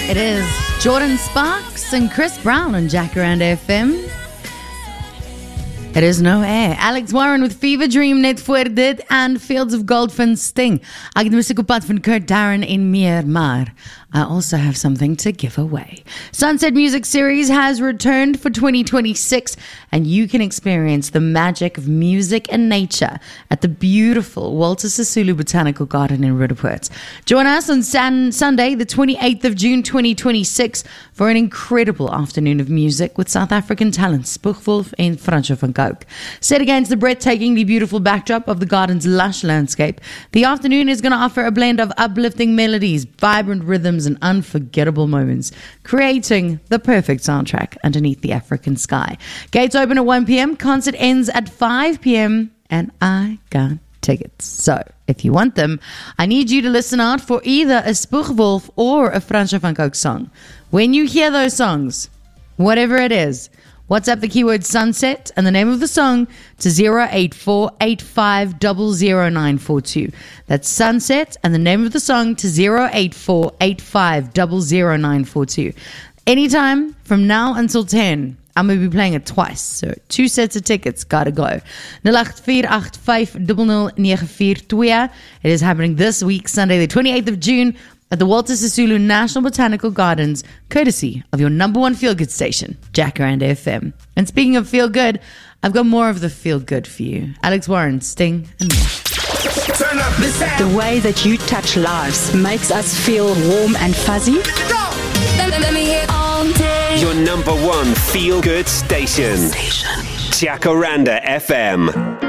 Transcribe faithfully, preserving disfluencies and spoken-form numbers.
It is Jordan Sparks and Chris Brown on Jacaranda F M. It is no air. Alex Warren with Fever Dream net voor dit and Fields of Gold van Sting. Ek het die musiek op pad van Kurt Darren en meer, maar I also have something to give away. Sunset Music Series has returned for twenty twenty-six, and you can experience the magic of music and nature at the beautiful Walter Sisulu Botanical Garden in Roodepoort. Join us on San- Sunday, the twenty-eighth of June, twenty twenty-six, for an incredible afternoon of music with South African talents Spoegwolf and Fransjo van Cooke. Set against the breathtakingly beautiful backdrop of the garden's lush landscape, the afternoon is going to offer a blend of uplifting melodies, vibrant rhythms, and unforgettable moments, creating the perfect soundtrack underneath the African sky. Gates open at one p.m, concert ends at five p.m, and I got tickets. So, if you want them, I need you to listen out for either a Spoegwolf or a Fransjo van Cooke song. When you hear those songs, whatever it is, WhatsApp the keyword sunset and the name of the song to zero eight four eight five zero zero nine four two. That's sunset and the name of the song to zero eight four eight five zero zero nine four two. Anytime from now until ten, I'm going to be playing it twice. So two sets of tickets, gotta go. zero eight four eight five zero zero nine four two. It is happening this week, Sunday the twenty-eighth of June, at the Walter Sisulu National Botanical Gardens, courtesy of your number one feel-good station, Jacaranda F M. And speaking of feel-good, I've got more of the feel-good for you. Alex Warren, Sting, and more. Turn up the sound. The way that you touch lives makes us feel warm and fuzzy. Go! Let, let me hear all day. Your number one feel-good station, Station. Jacaranda F M.